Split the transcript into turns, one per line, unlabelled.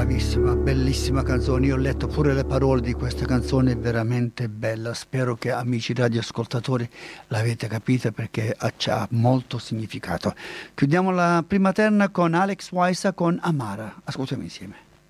Bravissima, bellissima canzone. Io ho letto pure le parole di questa canzone, è veramente bella. Spero che amici radioascoltatori l'avete capita perché ha molto significato. Chiudiamo la prima terna con Alex Waisa con Amara. Ascoltiamo insieme.